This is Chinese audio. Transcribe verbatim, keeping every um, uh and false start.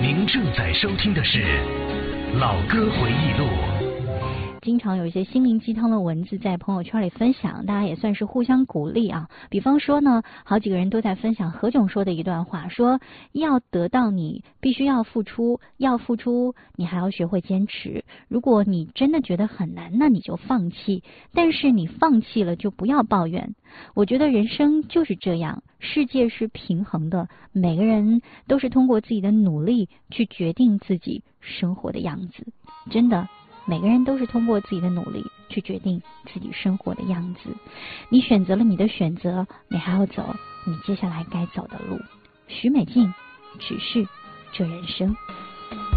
您正在收听的是《老歌回忆录》。 经常有一些心灵鸡汤的文字在朋友圈里分享，大家也算是互相鼓励啊。比方说呢，好几个人都在分享何炅说的一段话，说要得到你必须要付出，要付出你还要学会坚持。如果你真的觉得很难，那你就放弃，但是你放弃了就不要抱怨。我觉得人生就是这样，世界是平衡的，每个人都是通过自己的努力去决定自己生活的样子，真的。每个人都是通过自己的努力去决定自己生活的样子。你选择了你的选择，你还要走你接下来该走的路。许美静，只是这人生。